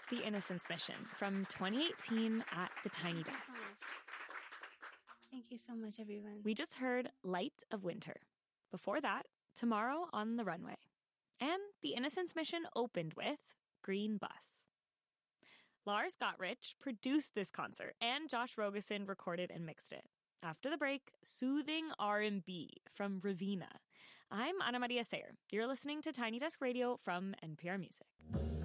The Innocence Mission from 2018 at the Tiny Desk. Thank you so much, everyone. We just heard Light of Winter. Before that, Tomorrow on the Runway. And The Innocence Mission opened with Green Bus. Lars Gottrich produced this concert, and Josh Rogosin recorded and mixed it. After the break, soothing R&B from Raveena. I'm Ana Maria Sayer. You're listening to Tiny Desk Radio from NPR Music.